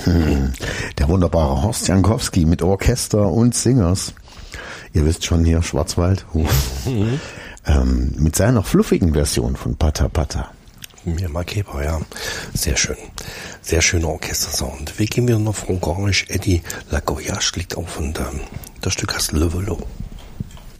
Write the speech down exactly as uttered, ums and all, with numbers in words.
Der wunderbare Horst Jankowski mit Orchester und Singers. Ihr wisst schon hier, Schwarzwald. Mhm. Ähm, mit seiner fluffigen Version von Pata Pata. Mir Makeba, ja. Sehr schön. Sehr schöner Orchestersound. Wie gehen wir noch frankorisch? Eddie Lagoyage liegt auf und ähm, das Stück heißt Le Velo.